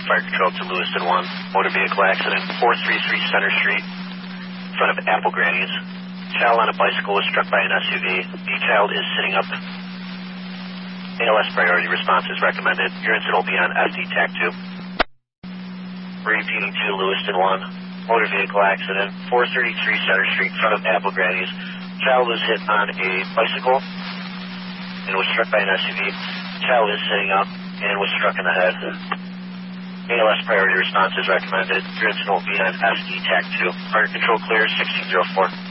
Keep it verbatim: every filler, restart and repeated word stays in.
fire control to Lewiston one. Motor vehicle accident, four thirty-three Center Street, in front of Apple Grannies. Child on a bicycle was struck by an S U V. The child is sitting up. A L S priority response is recommended. Your incident will be on S D T A C two. Repeating to Lewiston one. Motor vehicle accident, four thirty-three Center Street, in front of Apple Grannies. Child was hit on a bicycle and was struck by an S U V. Child is sitting up and was struck in the head. A L S priority response is recommended. Your incident will be on S D T A C two. Fire control clear, sixteen oh four.